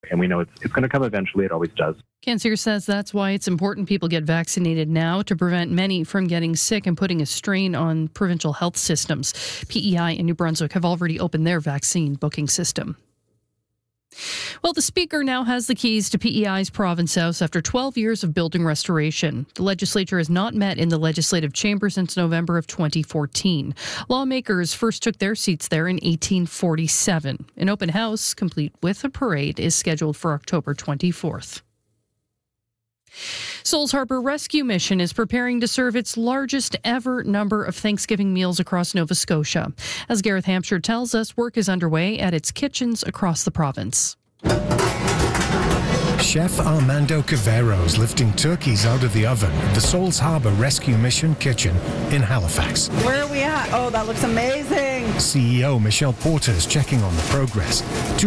and we know it's going to come eventually. It always does. Cancer says that's why it's important people get vaccinated now to prevent many from getting sick and putting a strain on provincial health systems. PEI and New Brunswick have already opened their vaccine booking system. Well, the Speaker now has the keys to PEI's Province House after 12 years of building restoration. The legislature has not met in the legislative chamber since November of 2014. Lawmakers first took their seats there in 1847. An open house, complete with a parade, is scheduled for October 24th. Souls Harbor Rescue Mission is preparing to serve its largest ever number of Thanksgiving meals across Nova Scotia. As Gareth Hampshire tells us, work is underway at its kitchens across the province. Chef Armando Cavero is lifting turkeys out of the oven at the Souls Harbor Rescue Mission kitchen in Halifax. Where are we at? Oh, that looks amazing. CEO Michelle Porter is checking on the progress.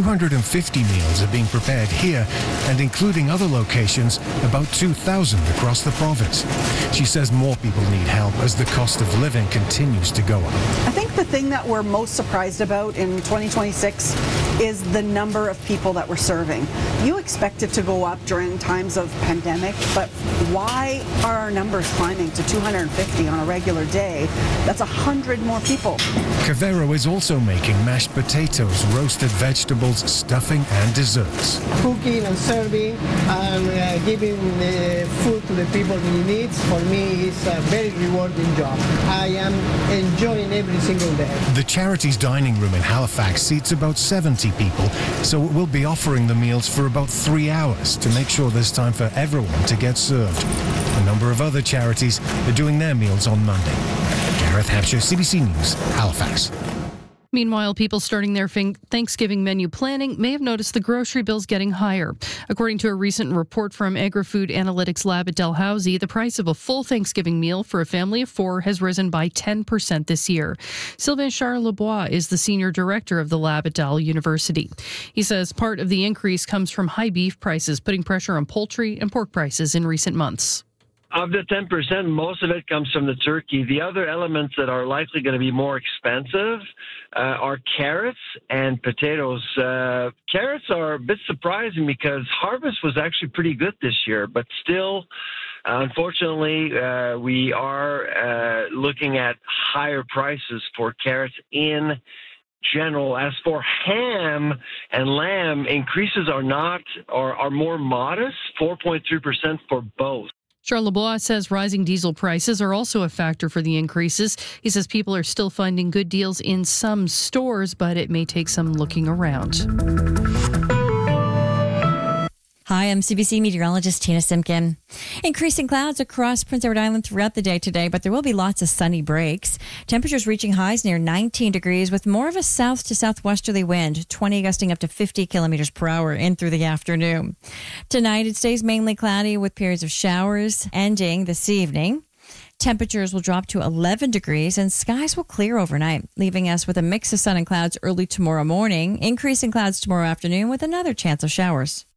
250 meals are being prepared here, and including other locations, about 2,000 across the province. She says more people need help as the cost of living continues to go up. I think the thing that we're most surprised about in 2026 is the number of people that we're serving. You expect it to go up during times of pandemic, but why are our numbers climbing to 250 on a regular day? That's 100 more people. Cavero is also making mashed potatoes, roasted vegetables, stuffing, and desserts. Cooking and serving and giving food to the people in need, for me, is a very rewarding job. I am enjoying every single day. The charity's dining room in Halifax seats about 70 people, so it will be offering the meals for about 3 hours to make sure there's time for everyone to get served. A number of other charities are doing their meals on Monday. Gareth Hampshire, CBC News, Halifax. Meanwhile, people starting their Thanksgiving menu planning may have noticed the grocery bills getting higher. According to a recent report from Agri-Food Analytics Lab at Dalhousie, the price of a full Thanksgiving meal for a family of 4 has risen by 10% this year. Sylvain Charlebois is the senior director of the lab at Dal University. He says part of the increase comes from high beef prices, putting pressure on poultry and pork prices in recent months. Of the 10%, most of it comes from the turkey. The other elements that are likely going to be more expensive are carrots and potatoes. Carrots are a bit surprising because harvest was actually pretty good this year, but still, unfortunately, we are looking at higher prices for carrots in general. As for ham and lamb, increases are more modest, 4.3% for both. Charlebois says rising diesel prices are also a factor for the increases. He says people are still finding good deals in some stores, but it may take some looking around. Hi, I'm CBC meteorologist Tina Simkin. Increasing clouds across Prince Edward Island throughout the day today, but there will be lots of sunny breaks. Temperatures reaching highs near 19 degrees with more of a south to southwesterly wind, 20 gusting up to 50 kilometers per hour in through the afternoon. Tonight, it stays mainly cloudy with periods of showers ending this evening. Temperatures will drop to 11 degrees and skies will clear overnight, leaving us with a mix of sun and clouds early tomorrow morning, increasing clouds tomorrow afternoon with another chance of showers.